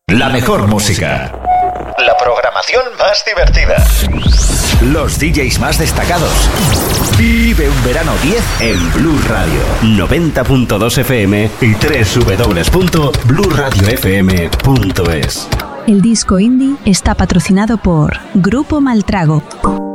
La mejor música. La programación más divertida. Los DJs más destacados. Vive un verano 10 en Blue Radio. 90.2 FM y www.blueradiofm.es. El disco indie está patrocinado por Grupo Maltrago.